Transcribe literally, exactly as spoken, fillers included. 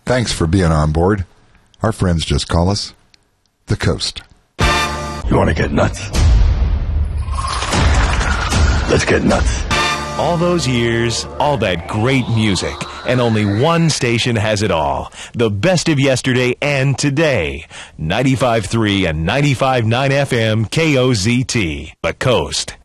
Thanks for being on board. Our friends just call us the Coast. You want to get nuts? Let's get nuts. All those years, all that great music, and only one station has it all. The best of yesterday and today. ninety-five point three and ninety-five point nine F M K O Z T, The Coast.